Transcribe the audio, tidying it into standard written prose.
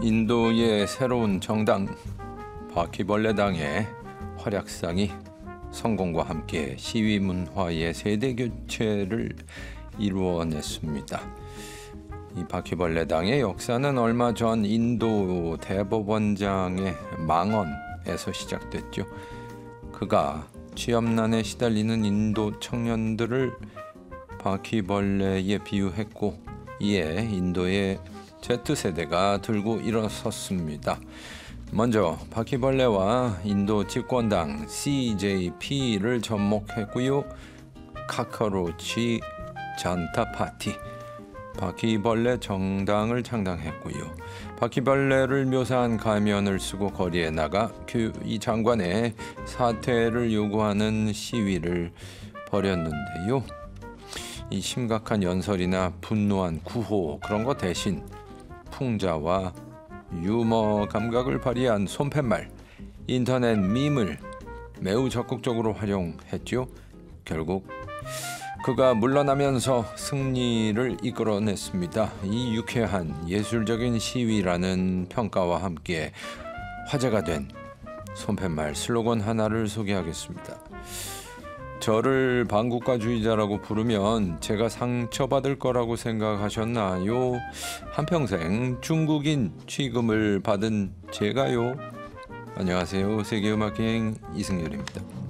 인도의 새로운 정당 바퀴벌레당의 활약상이 성공과 함께 시위 문화의 세대 교체를 이루어냈습니다. 이 바퀴벌레당의 역사는 얼마 전 인도 대법원장의 망언에서 시작됐죠. 그가 취업난에 시달리는 인도 청년들을 바퀴벌레에 비유했고 이에 인도의 Z세대가 들고 일어섰습니다. 먼저 바퀴벌레와 인도 집권당 CJP를 접목했고요. 카카로치 잔타 파티 바퀴벌레 정당을 창당했고요. 바퀴벌레를 묘사한 가면을 쓰고 거리에 나가 이 장관의 사퇴를 요구하는 시위를 벌였는데요. 이 심각한 연설이나 분노한 구호 그런 거 대신 풍자와 유머 감각을 발휘한 손팻말, 인터넷 밈을 매우 적극적으로 활용했죠. 결국 그가 물러나면서 승리를 이끌어냈습니다. 이 유쾌한 예술적인 시위라는 평가와 함께 화제가 된 손팻말 슬로건 하나를 소개하겠습니다. 저를 반국가주의자라고 부르면 제가 상처받을 거라고 생각하셨나요? 한평생 중국인 취급을 받은 제가요. 안녕하세요. 세계음악여행 이승열입니다.